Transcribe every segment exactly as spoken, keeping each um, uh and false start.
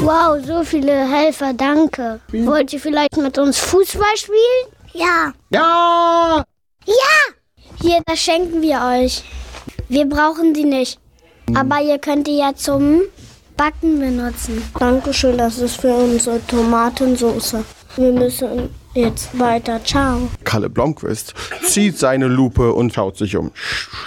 Wow, so viele Helfer, danke. Wie? Wollt ihr vielleicht mit uns Fußball spielen? Ja. Ja! Ja! Hier, das schenken wir euch. Wir brauchen die nicht. Aber ihr könnt die ja zum Backen benutzen. Dankeschön, das ist für unsere Tomatensauce. Wir müssen jetzt weiter. Ciao. Kalle Blomqvist zieht seine Lupe und schaut sich um.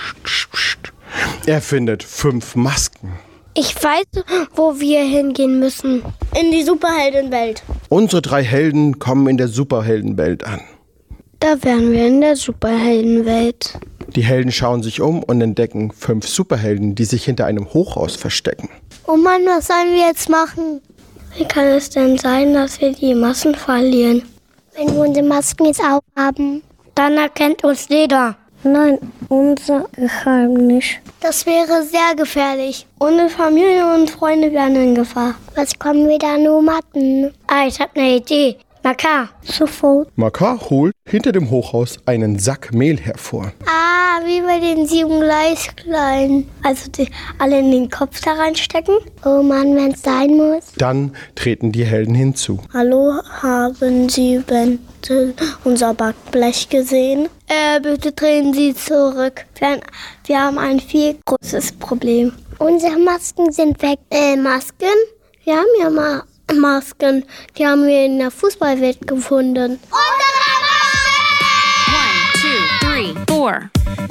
Er findet fünf Masken. Ich weiß, wo wir hingehen müssen. In die Superheldenwelt. Unsere drei Helden kommen in der Superheldenwelt an. Da wären wir in der Superheldenwelt. Die Helden schauen sich um und entdecken fünf Superhelden, die sich hinter einem Hochhaus verstecken. Oh Mann, was sollen wir jetzt machen? Wie kann es denn sein, dass wir die Masken verlieren? Wenn wir unsere Masken jetzt aufhaben, dann erkennt uns jeder. Nein, unser Geheimnis. Das wäre sehr gefährlich. Unsere Familie und Freunde wären in Gefahr. Was können wir da nur machen? Ah, ich habe eine Idee. Makar. Sofort. Makar holt hinter dem Hochhaus einen Sack Mehl hervor. Ah, wie bei den sieben Gleiskleinen. Also die alle in den Kopf da reinstecken. Oh Mann, wenn es sein muss. Dann treten die Helden hinzu. Hallo, haben Sie bitte unser Backblech gesehen? Äh, bitte drehen Sie zurück. Wir, wir haben ein viel großes Problem. Unsere Masken sind weg. Äh, Masken? Wir haben ja mal Masken. Die haben wir in der Fußballwelt gefunden. Unsere Masken! One, two, three, four.